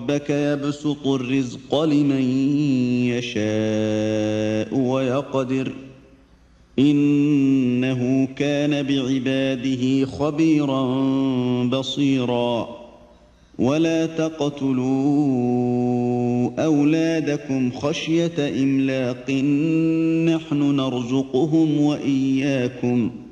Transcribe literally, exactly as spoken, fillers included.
ربك يبسط الرزق لمن يشاء ويقدر إنه كان بعباده خبيرا بصيرا ولا تقتلوا أولادكم خشية إملاق نحن نرزقهم وإياكم